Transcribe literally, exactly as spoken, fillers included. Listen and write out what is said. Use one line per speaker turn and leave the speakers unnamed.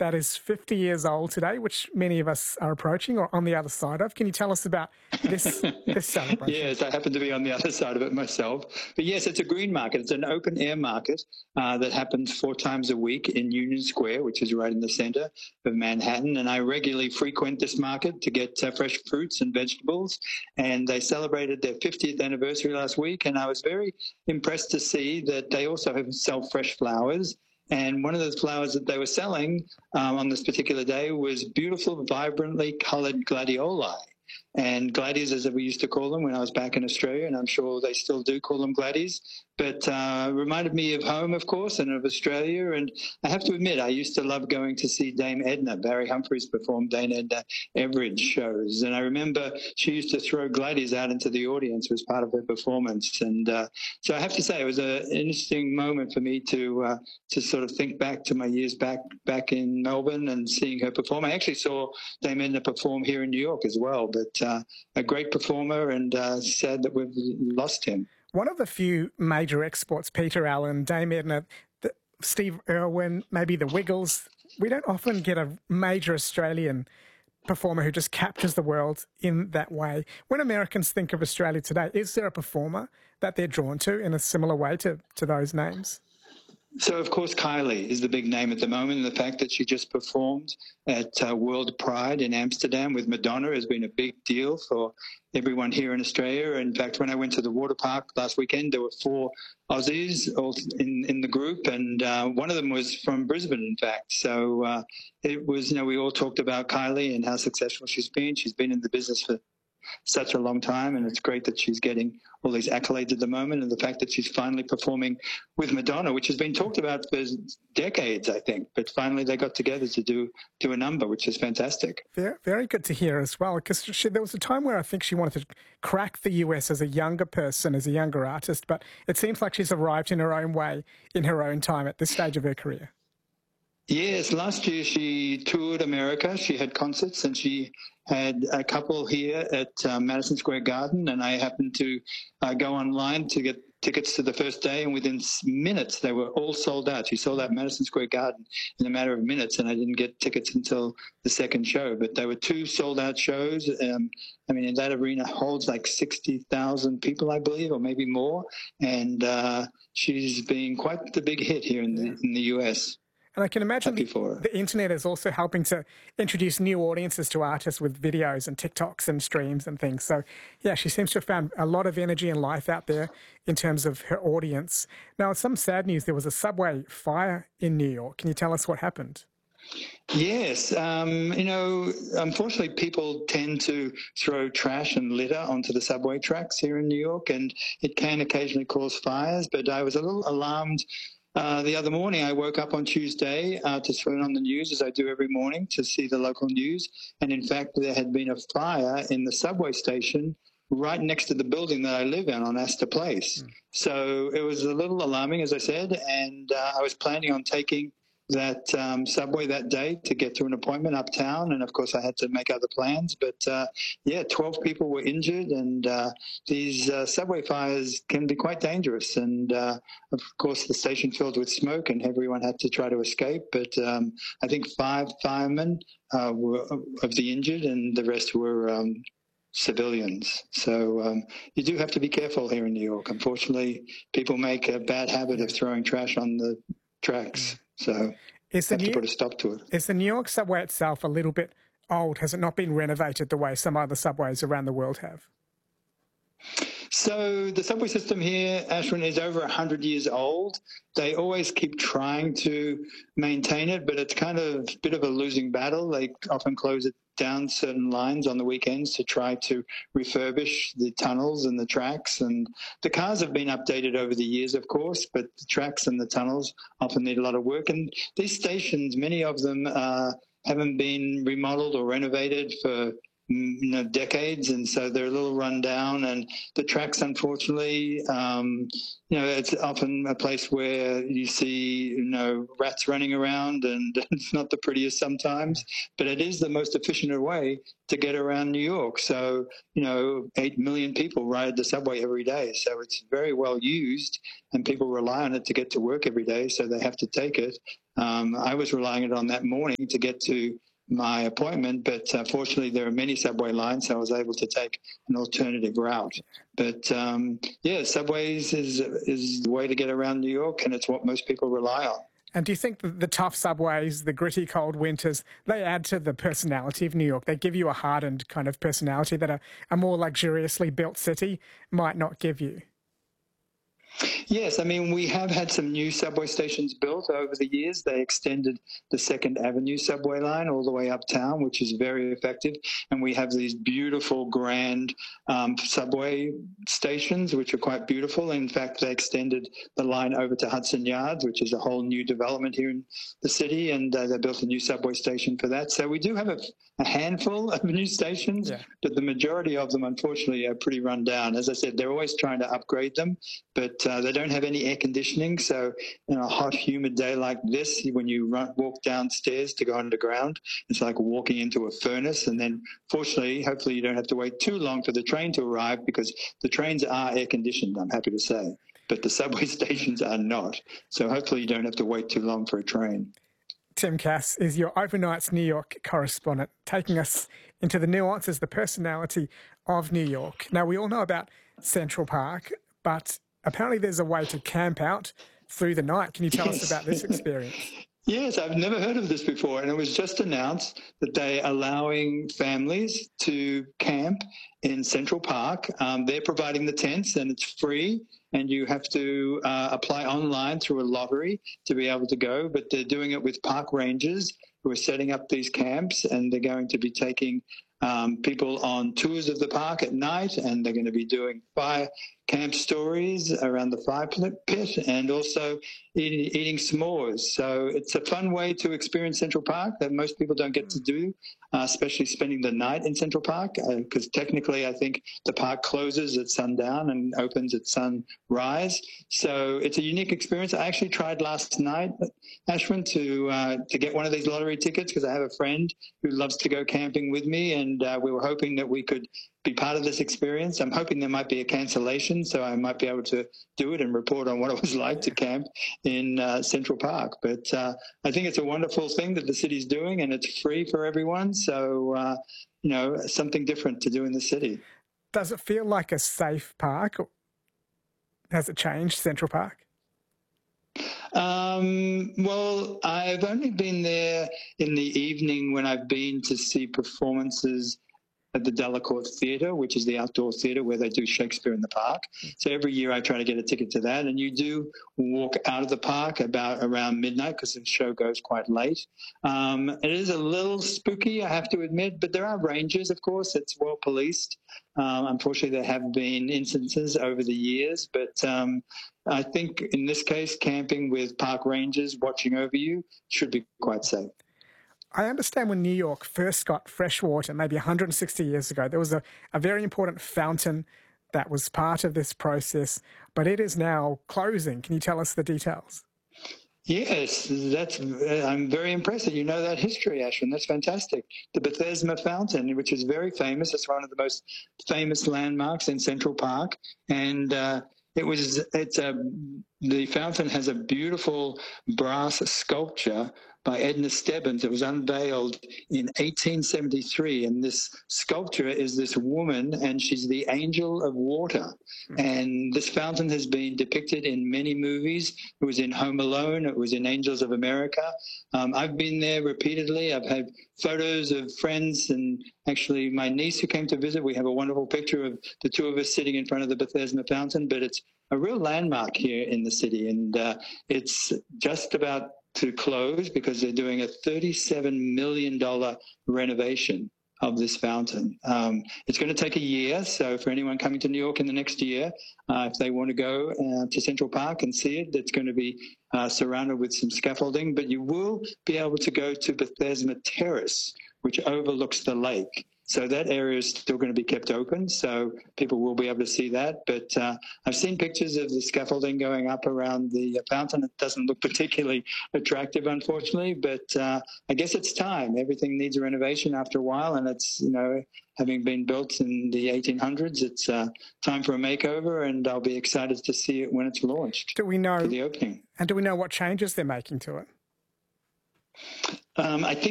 that is fifty years old today, which many of us are approaching or on the other side of. Can you tell us about this, this celebration?
Yes, I happen to be on the other side of it myself. But yes, it's a green market. It's an open air market uh, that happens four times a week in Union Square, which is right in the center of Manhattan. And I regularly frequent this market to get uh, fresh fruits and vegetables. And they celebrated their fiftieth anniversary last week. And I was very impressed to see that they also have sell fresh flowers. And one of those flowers that they were selling um, on this particular day was beautiful, vibrantly colored gladioli. And gladies, as we used to call them when I was back in Australia, and I'm sure they still do call them gladies, but uh, reminded me of home, of course, and of Australia. And I have to admit, I used to love going to see Dame Edna. Barry Humphries performed Dame Edna Everage shows. And I remember she used to throw gladies out into the audience as part of her performance. And uh, so I have to say it was a, an interesting moment for me to uh, to sort of think back to my years back back in Melbourne and seeing her perform. I actually saw Dame Edna perform here in New York as well, but uh, a great performer, and uh, sad that we've lost him.
One of the few major exports, Peter Allen, Dame Edna, the, Steve Irwin, maybe the Wiggles. We don't often get a major Australian performer who just captures the world in that way. When Americans think of Australia today, is there a performer that they're drawn to in a similar way to, to those names?
So, of course, Kylie is the big name at the moment, and the fact that she just performed at uh, World Pride in Amsterdam with Madonna has been a big deal for everyone here in Australia. In fact, when I went to the water park last weekend, there were four Aussies all in, in the group, and uh, one of them was from Brisbane, in fact. So uh, it was, you know, we all talked about Kylie and how successful she's been. She's been in the business for such a long time, and it's great that she's getting all these accolades at the moment, and the fact that she's finally performing with Madonna, which has been talked about for decades, I think, but finally they got together to do do a number, which is fantastic.
Very, very good to hear as well, because there was a time where I think she wanted to crack the U S as a younger person, as a younger artist, but it seems like she's arrived in her own way, in her own time at this stage of her career.
Yes, last year she toured America. She had concerts, and she had a couple here at uh, Madison Square Garden, and I happened to uh, go online to get tickets to the first day, and within minutes they were all sold out. She sold out Madison Square Garden in a matter of minutes, and I didn't get tickets until the second show. But there were two sold-out shows. Um, I mean, that arena holds like sixty thousand people, I believe, or maybe more, and uh, she's been quite the big hit here in the, in the U S.
And I can imagine the, the internet is also helping to introduce new audiences to artists with videos and TikToks and streams and things. So, yeah, she seems to have found a lot of energy and life out there in terms of her audience. Now, some sad news, there was a subway fire in New York. Can you tell us what happened?
Yes. Um, you know, unfortunately, people tend to throw trash and litter onto the subway tracks here in New York, and it can occasionally cause fires. But I was a little alarmed Uh, the other morning. I woke up on Tuesday uh, to turn on the news, as I do every morning, to see the local news. And in fact, there had been a fire in the subway station right next to the building that I live in on Astor Place. Mm. So it was a little alarming, as I said, and uh, I was planning on taking that um, subway that day to get to an appointment uptown, and of course I had to make other plans. But uh, yeah, twelve people were injured, and uh, these uh, subway fires can be quite dangerous. And uh, of course the station filled with smoke, and everyone had to try to escape. But um, I think five firemen uh, were of the injured, and the rest were um, civilians. So um, you do have to be careful here in New York. Unfortunately, people make a bad habit of throwing trash on the tracks. So
is the
have
New,
to put a stop to it.
Is the New York subway itself a little bit old? Has it not been renovated the way some other subways around the world have?
So the subway system here, Ashwin, is over one hundred years old. They always keep trying to maintain it, but it's kind of a bit of a losing battle. They often close it down certain lines on the weekends to try to refurbish the tunnels and the tracks. And the cars have been updated over the years, of course, but the tracks and the tunnels often need a lot of work. And these stations, many of them uh, haven't been remodeled or renovated for you know, decades, and so they're a little run down. And the tracks, unfortunately, um, you know, it's often a place where you see, you know, rats running around, and it's not the prettiest sometimes, but it is the most efficient way to get around New York. So, you know, eight million people ride the subway every day. So it's very well used, and people rely on it to get to work every day. So they have to take it. Um, I was relying on it on that morning to get to my appointment, but uh, fortunately there are many subway lines, so I was able to take an alternative route. But um, yeah, subways is is the way to get around New York, and it's what most people rely on.
And do you think that the tough subways, the gritty cold winters, they add to the personality of New York? They give you a hardened kind of personality that a, a more luxuriously built city might not give you?
Yes, I mean, we have had some new subway stations built over the years. They extended the Second Avenue subway line all the way uptown, which is very effective. And we have these beautiful, grand um, subway stations, which are quite beautiful. In fact, they extended the line over to Hudson Yards, which is a whole new development here in the city, and uh, they built a new subway station for that. So we do have a, a handful of new stations, yeah. but the majority of them, unfortunately, are pretty run down. As I said, they're always trying to upgrade them, but Uh, they don't have any air conditioning, so in a hot, humid day like this, when you run, walk downstairs to go underground, it's like walking into a furnace. And then, fortunately, hopefully you don't have to wait too long for the train to arrive, because the trains are air-conditioned, I'm happy to say, but the subway stations are not. So hopefully you don't have to wait too long for a train.
Tim Cass is your Overnights New York correspondent, taking us into the nuances, the personality of New York. Now, we all know about Central Park, but apparently there's a way to camp out through the night. Can you tell yes. us about this experience?
Yes, I've never heard of this before, and it was just announced that they're allowing families to camp in Central Park. Um, they're providing the tents, and it's free, and you have to uh, apply online through a lottery to be able to go, but they're doing it with park rangers who are setting up these camps, and they're going to be taking um, people on tours of the park at night, and they're going to be doing fire camp stories around the fire pit, and also eating, eating s'mores. So it's a fun way to experience Central Park that most people don't get to do, uh, especially spending the night in Central Park, because uh, technically I think the park closes at sundown and opens at sunrise. So it's a unique experience. I actually tried last night, Ashwin, to uh, to get one of these lottery tickets, because I have a friend who loves to go camping with me, and uh, we were hoping that we could be part of this experience. I'm hoping there might be a cancellation, so I might be able to do it and report on what it was like to camp in uh, Central Park. But uh, I think it's a wonderful thing that the city's doing, and it's free for everyone. So, uh, you know, something different to do in the city.
Does it feel like a safe park? Has it changed, Central Park?
Um, well, I've only been there in the evening when I've been to see performances at the Delacorte Theatre, which is the outdoor theatre where they do Shakespeare in the Park. So every year I try to get a ticket to that, and you do walk out of the park about around midnight, because the show goes quite late. Um, it is a little spooky, I have to admit, but there are rangers, of course. It's well policed. Um, unfortunately, there have been instances over the years, but um, I think in this case, camping with park rangers watching over you should be quite safe.
I understand when New York first got fresh water, maybe one hundred sixty years ago, there was a, a very important fountain that was part of this process, but it is now closing. Can you tell us the details?
Yes, that's. I'm very impressed that you know that history, Ashwin. That's fantastic. The Bethesda Fountain, which is very famous, it's one of the most famous landmarks in Central Park, and uh, it was. It's a. The fountain has a beautiful brass sculpture by Edna Stebbins. It was unveiled in eighteen seventy-three, and this sculpture is this woman, and she's the angel of water. And this fountain has been depicted in many movies. It was in Home Alone. It was in Angels of America. Um, I've been there repeatedly. I've had photos of friends, and actually my niece who came to visit, we have a wonderful picture of the two of us sitting in front of the Bethesda Fountain, but it's a real landmark here in the city, and uh, it's just about to close because they're doing a thirty-seven million dollars renovation of this fountain. Um, it's going to take a year, so for anyone coming to New York in the next year, uh, if they want to go uh, to Central Park and see it, it's going to be uh, surrounded with some scaffolding, but you will be able to go to Bethesda Terrace, which overlooks the lake. So that area is still going to be kept open, so people will be able to see that. But uh, I've seen pictures of the scaffolding going up around the fountain. It doesn't look particularly attractive, unfortunately, but uh, I guess it's time. Everything needs a renovation after a while, and it's, you know, having been built in the eighteen hundreds, it's uh, time for a makeover, and I'll be excited to see it when it's launched.
Do we know
for the opening?
And do we know what changes they're making to it?
Um, I think